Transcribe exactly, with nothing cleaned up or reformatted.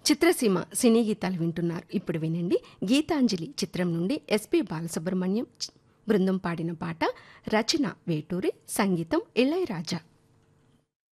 చిత్రసీమ సినీ గీతాలు వింటున్నారు. ఇప్పుడు వినండి గీతాంజలి చిత్రం నుండి ఎస్పి బాలసుబ్రహ్మణ్యం బృందం పాడిన పాట. రచన వేటూరి, సంగీతం ఇళయరాజా.